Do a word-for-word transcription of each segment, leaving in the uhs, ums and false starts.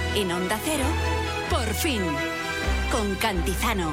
En Onda Cero, por fin, con Cantizano.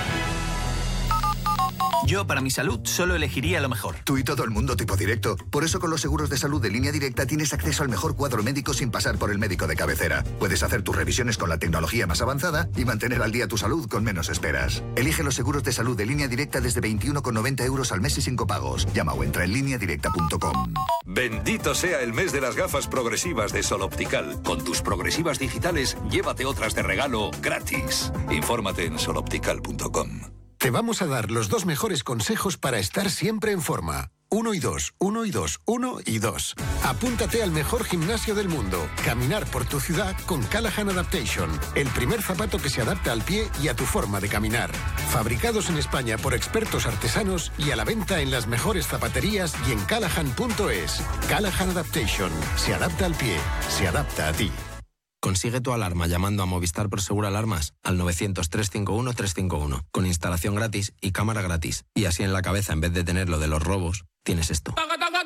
Yo, para mi salud, solo elegiría lo mejor. Tú y todo el mundo tipo directo. Por eso con los seguros de salud de Línea Directa tienes acceso al mejor cuadro médico sin pasar por el médico de cabecera. Puedes hacer tus revisiones con la tecnología más avanzada y mantener al día tu salud con menos esperas. Elige los seguros de salud de Línea Directa desde veintiuno con noventa euros al mes y sin copagos. Llama o entra en línea directa punto com. Bendito sea el mes de las gafas progresivas de Sol Optical. Con tus progresivas digitales, llévate otras de regalo gratis. Infórmate en sol optical punto com. Te vamos a dar los dos mejores consejos para estar siempre en forma. Uno y dos, uno y dos, uno y dos. Apúntate al mejor gimnasio del mundo. Caminar por tu ciudad con Callahan Adaptation. El primer zapato que se adapta al pie y a tu forma de caminar. Fabricados en España por expertos artesanos y a la venta en las mejores zapaterías y en callahan punto es. Callahan Adaptation. Se adapta al pie. Se adapta a ti. Consigue tu alarma llamando a Movistar Prosegur Alarmas al novecientos, trescientos cincuenta y uno, trescientos cincuenta y uno, con instalación gratis y cámara gratis. Y así en la cabeza, en vez de tener lo de los robos, tienes esto.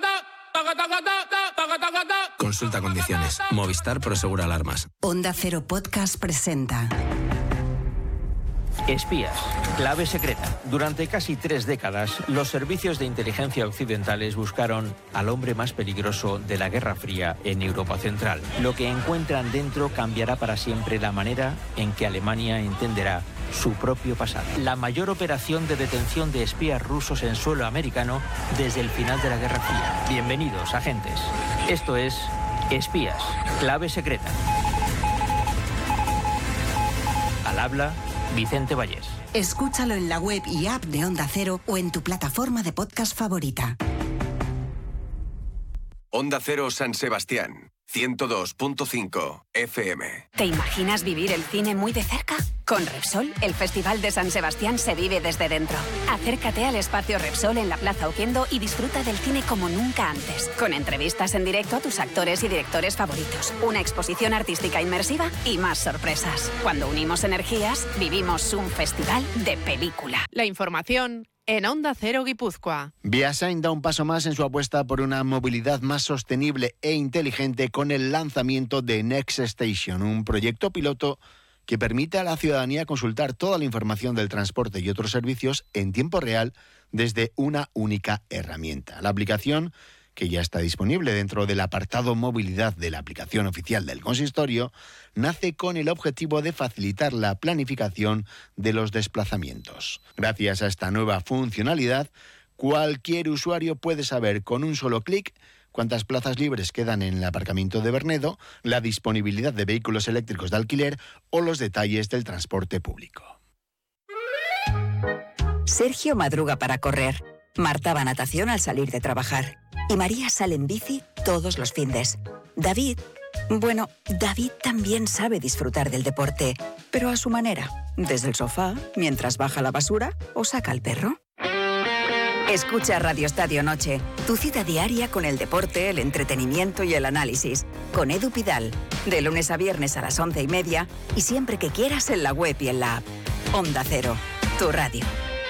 Consulta condiciones. Movistar Prosegur Alarmas. Onda Cero Podcast presenta Espías, clave secreta. Durante casi tres décadas, los servicios de inteligencia occidentales buscaron al hombre más peligroso de la Guerra Fría en Europa Central. Lo que encuentran dentro cambiará para siempre la manera en que Alemania entenderá su propio pasado. La mayor operación de detención de espías rusos en suelo americano desde el final de la Guerra Fría. Bienvenidos, agentes. Esto es Espías, clave secreta. Al habla Vicente Vallés. Escúchalo en la web y app de Onda Cero o en tu plataforma de podcast favorita. Onda Cero San Sebastián, ciento dos punto cinco F M. ¿Te imaginas vivir el cine muy de cerca? Con Repsol, el Festival de San Sebastián se vive desde dentro. Acércate al espacio Repsol en la Plaza Oquendo y disfruta del cine como nunca antes. Con entrevistas en directo a tus actores y directores favoritos, una exposición artística inmersiva y más sorpresas. Cuando unimos energías, vivimos un festival de película. La información en Onda Cero Guipúzcoa. Beasain da un paso más en su apuesta por una movilidad más sostenible e inteligente con el lanzamiento de Next Station, un proyecto piloto que permite a la ciudadanía consultar toda la información del transporte y otros servicios en tiempo real desde una única herramienta. La aplicación, que ya está disponible dentro del apartado movilidad de la aplicación oficial del consistorio, nace con el objetivo de facilitar la planificación de los desplazamientos. Gracias a esta nueva funcionalidad, cualquier usuario puede saber con un solo clic cuántas plazas libres quedan en el aparcamiento de Bernedo, la disponibilidad de vehículos eléctricos de alquiler o los detalles del transporte público. Sergio madruga para correr. Marta va a natación al salir de trabajar. Y María sale en bici todos los findes. David, bueno, David también sabe disfrutar del deporte, pero a su manera. Desde el sofá, mientras baja la basura o saca al perro. Escucha Radio Estadio Noche, tu cita diaria con el deporte, el entretenimiento y el análisis. Con Edu Pidal, de lunes a viernes a las once y media y siempre que quieras en la web y en la app. Onda Cero, tu radio.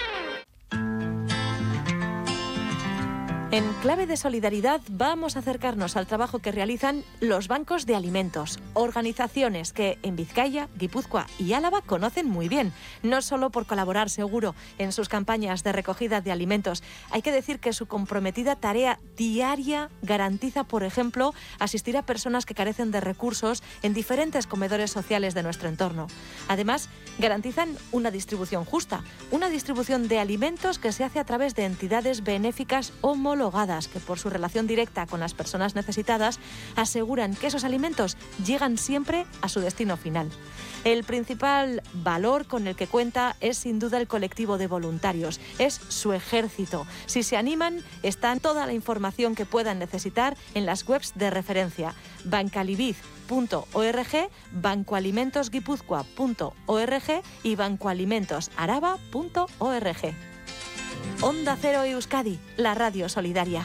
En clave de solidaridad vamos a acercarnos al trabajo que realizan los bancos de alimentos, organizaciones que en Vizcaya, Guipúzcoa y Álava conocen muy bien, no solo por colaborar seguro en sus campañas de recogida de alimentos. Hay que decir que su comprometida tarea diaria garantiza, por ejemplo, asistir a personas que carecen de recursos en diferentes comedores sociales de nuestro entorno. Además, garantizan una distribución justa, una distribución de alimentos que se hace a través de entidades benéficas homologadas que por su relación directa con las personas necesitadas aseguran que esos alimentos llegan siempre a su destino final. El principal valor con el que cuenta es sin duda el colectivo de voluntarios, es su ejército. Si se animan, está toda la información que puedan necesitar en las webs de referencia bancalibiz punto org, bancoalimentosguipuzcoa punto org y bancoalimentosaraba punto org. Onda Cero Euskadi, la radio solidaria.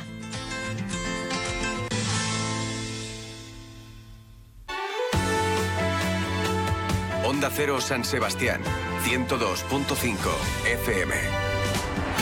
Onda Cero San Sebastián, ciento dos punto cinco F M.